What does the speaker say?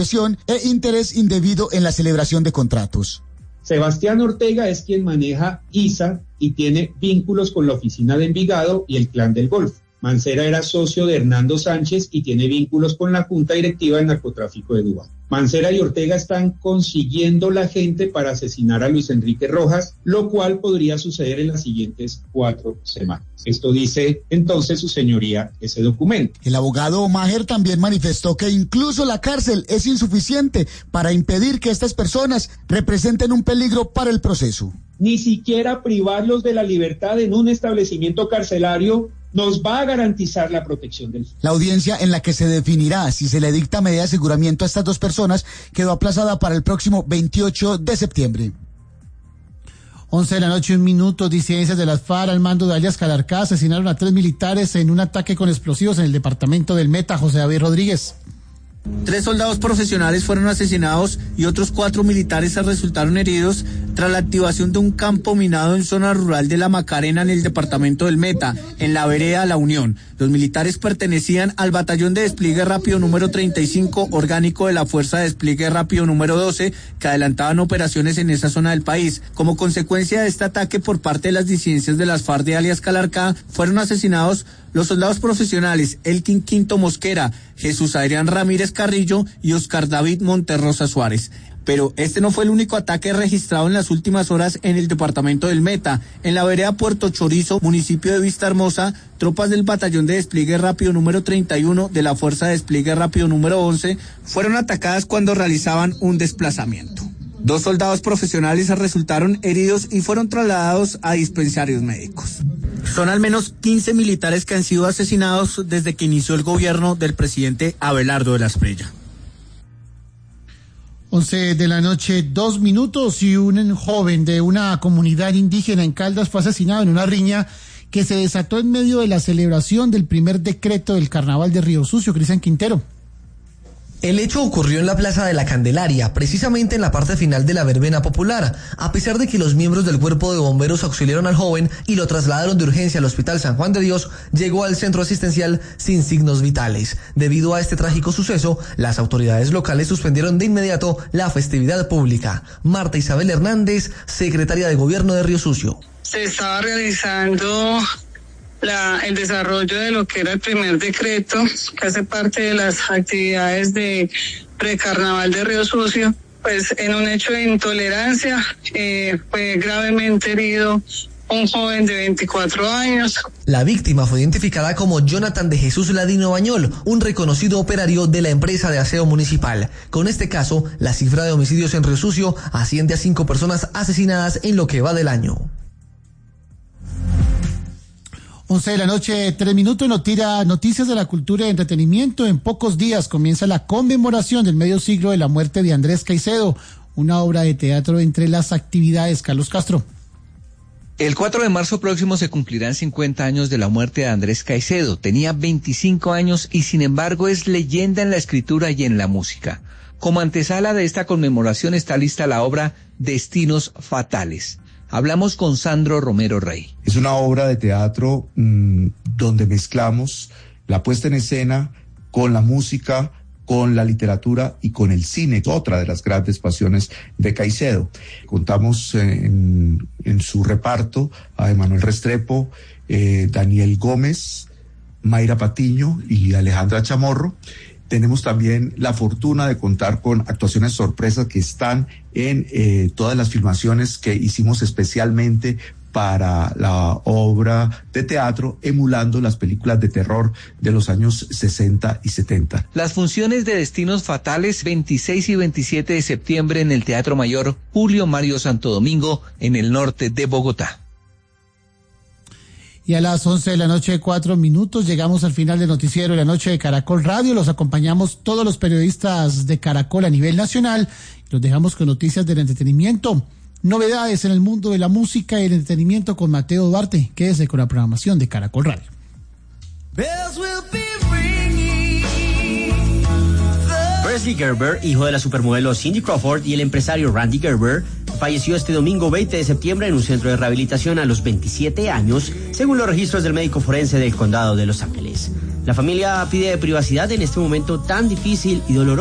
e interés indebido en la celebración de contratos. Sebastián Ortega es quien maneja ISA y tiene vínculos con la oficina de Envigado y el Clan del Golfo. Mancera era socio de Hernando Sánchez y tiene vínculos con la Junta Directiva del Narcotráfico de Dubái. Mancera y Ortega están consiguiendo la gente para asesinar a Luis Enrique Rojas, lo cual podría suceder en las siguientes 4 semanas. Esto dice entonces su señoría ese documento. El abogado Maher también manifestó que incluso la cárcel es insuficiente para impedir que estas personas representen un peligro para el proceso. Ni siquiera privarlos de la libertad en un establecimiento carcelario nos va a garantizar la protección del... La audiencia en la que se definirá si se le dicta medida de aseguramiento a estas 2 personas quedó aplazada para el próximo 28 de septiembre. 11 de la noche, 1 minuto, disidencias de las FARC al mando de alias Calarcá asesinaron a 3 militares en un ataque con explosivos en el departamento del Meta. José David Rodríguez. 3 soldados profesionales fueron asesinados y otros 4 militares resultaron heridos tras la activación de un campo minado en zona rural de La Macarena en el departamento del Meta, en la vereda La Unión. Los militares pertenecían al batallón de despliegue rápido número 35 orgánico de la Fuerza de Despliegue Rápido número 12 que adelantaban operaciones en esa zona del país. Como consecuencia de este ataque por parte de las disidencias de las FARC de alias Calarcá, fueron asesinados los soldados profesionales Elkin Quinto Mosquera, Jesús Adrián Ramírez Carrillo y Oscar David Monterrosa Suárez. Pero este no fue el único ataque registrado en las últimas horas en el departamento del Meta. En la vereda Puerto Chorizo, municipio de Vista Hermosa, tropas del batallón de despliegue rápido número 31 de la Fuerza de Despliegue Rápido número 11 fueron atacadas cuando realizaban un desplazamiento. 2 soldados profesionales resultaron heridos y fueron trasladados a dispensarios médicos. Son al menos 15 militares que han sido asesinados desde que inició el gobierno del presidente Abelardo de la Espriella. 11 de la noche, 2 minutos, y un joven de una comunidad indígena en Caldas fue asesinado en una riña que se desató en medio de la celebración del primer decreto del Carnaval de Río Sucio. Cristian Quintero. El hecho ocurrió en la Plaza de la Candelaria, precisamente en la parte final de la verbena popular, a pesar de que los miembros del cuerpo de bomberos auxiliaron al joven y lo trasladaron de urgencia al Hospital San Juan de Dios, llegó al centro asistencial sin signos vitales. Debido a este trágico suceso, las autoridades locales suspendieron de inmediato la festividad pública. Marta Isabel Hernández, secretaria de Gobierno de Río Sucio. Se estaba realizando el desarrollo de lo que era el primer decreto, que hace parte de las actividades de precarnaval de Río Sucio. Pues en un hecho de intolerancia fue gravemente herido un joven de 24 años. La víctima fue identificada como Jonathan de Jesús Ladino Bañol, un reconocido operario de la empresa de aseo municipal. Con este caso, la cifra de homicidios en Río Sucio asciende a 5 personas asesinadas en lo que va del año. 11 de la noche, 3 minutos, noticias de la cultura y entretenimiento. En pocos días comienza la conmemoración del medio siglo de la muerte de Andrés Caicedo, una obra de teatro entre las actividades. Carlos Castro. El 4 de marzo próximo se cumplirán 50 años de la muerte de Andrés Caicedo. Tenía 25 años y sin embargo es leyenda en la escritura y en la música. Como antesala de esta conmemoración está lista la obra Destinos Fatales. Hablamos con Sandro Romero Rey. Es una obra de teatro donde mezclamos la puesta en escena con la música, con la literatura y con el cine, otra de las grandes pasiones de Caicedo. Contamos en su reparto a Emanuel Restrepo, Daniel Gómez, Mayra Patiño y Alejandra Chamorro. Tenemos también la fortuna de contar con actuaciones sorpresas que están en todas las filmaciones que hicimos especialmente para la obra de teatro, emulando las películas de terror de los años 60 y 70. Las funciones de Destinos Fatales, 26 y 27 de septiembre en el Teatro Mayor Julio Mario Santo Domingo, en el norte de Bogotá. Y a las 11 de la noche, 4 minutos, llegamos al final del noticiero de la noche de Caracol Radio. Los acompañamos todos los periodistas de Caracol a nivel nacional. Los dejamos con noticias del entretenimiento. Novedades en el mundo de la música y el entretenimiento con Mateo Duarte. Quédese con la programación de Caracol Radio. Presley Gerber, hijo de la supermodelo Cindy Crawford y el empresario Randy Gerber, falleció este domingo 20 de septiembre en un centro de rehabilitación a los 27 años, según los registros del médico forense del condado de Los Ángeles. La familia pide privacidad en este momento tan difícil y doloroso.